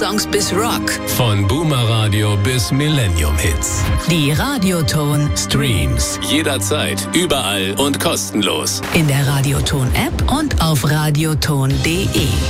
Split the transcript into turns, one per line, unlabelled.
Songs bis Rock.
Von Boomer Radio bis Millennium Hits.
Die Radioton
Streams jederzeit, überall und kostenlos.
in der Radioton App und auf radioton.de.